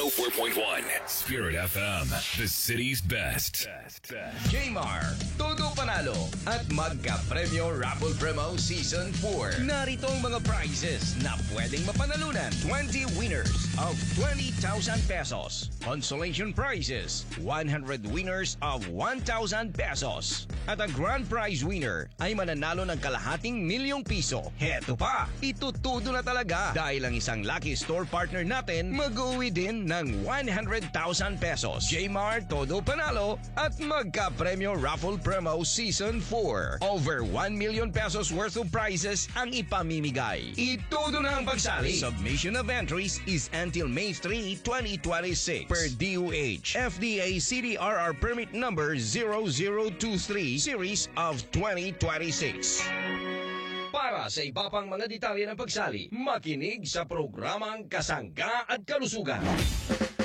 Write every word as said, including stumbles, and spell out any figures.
oh four point one Spirit F M, the city's best. J-Mar, Todo Panalo at Magka-Premyo Raffle Premo Season four. Narito ang mga prizes na pwedeng mapanalunan. twenty winners of twenty thousand pesos. Consolation prizes, one hundred winners of one thousand pesos. At ang grand prize winner ay mananalo ng kalahating milyong piso. Heto pa, itutudo na talaga dahil ang isang lucky store partner natin mag-uwi din ng one hundred thousand pesos. J-Mar, Todo Panalo at Magka-Premyo Raffle Premo Season four. Over one million pesos worth of prizes ang ipamimigay. Itudo na ang pagsali. Submission of entries is until May third, twenty twenty-six. Per D O H, F D A C D R R permit number zero zero two three series of twenty twenty-six. Para sa iba pang mga detalye ng pagsali, makinig sa programang Kasangga at Kalusugan.